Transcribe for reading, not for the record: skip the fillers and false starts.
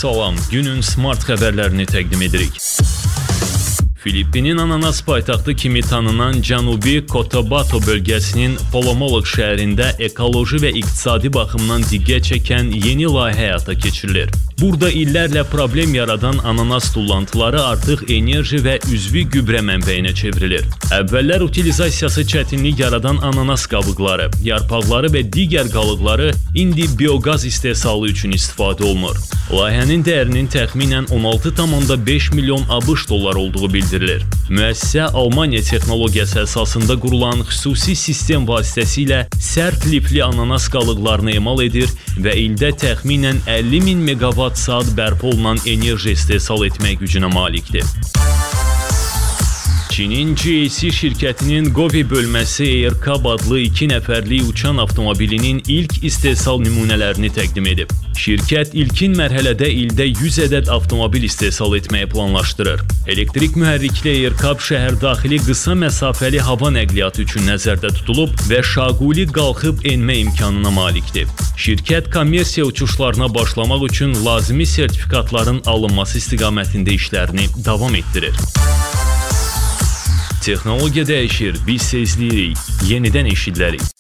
Salam, günün smart xəbərlərini təqdim edirik. Filippinin ananas paytaxtı kimi tanınan Cənubi Cotabato bölgəsinin Polomolog şəhərində ekoloji və iqtisadi baxımdan diqqət çəkən yeni layihə həyata keçirilir. Burada illərlə problem yaradan ananas tullantıları artıq enerji və üzvi gübrə mənbəyinə çevrilir. Əvvəllər utilizasiyası çətinlik yaradan ananas qabıqları, yarpaqları və digər qalıqları indi bioqaz istehsalı üçün istifadə olunur. Layihənin dəyərinin təxminən 16,5 milyon ABŞ dolları olduğu bildirilir. Müəssisə Almaniya texnologiyası əsasında qurulan xüsusi sistem vasitəsilə sərt lifli ananas qalıqlarını emal edir və ildə təxminən 50 min megawatt saat bərpa olunan enerji istehsal etmək gücünə malikdir. Çinin GAC şirkətinin Gobi bölməsi Aircab adlı 2 nəfərlik uçan avtomobilinin ilk istehsal nümunələrini təqdim edib. Şirkət ilkin mərhələdə ildə 100 ədəd avtomobil istehsal etməyi planlaşdırır. Elektrik mühərrikli Aircab şəhər daxili qısa məsafəli hava nəqliyyatı üçün nəzərdə tutulub və şaquli qalxıb enmə imkanına malikdir. Şirkət kommersiya uçuşlarına başlamaq üçün lazımi sertifikatların alınması istiqamətində işlərini davam etdirir. Texnologiya dəyişir, biz sezləyirik, yenidən eşidilərik.